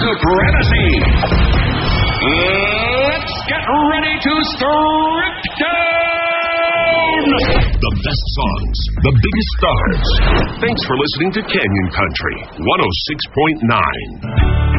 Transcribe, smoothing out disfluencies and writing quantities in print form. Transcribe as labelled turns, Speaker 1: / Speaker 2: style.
Speaker 1: supremacy. Let's get ready to strip down! The best songs, the biggest stars. Thanks for listening to Canyon Country 106.9.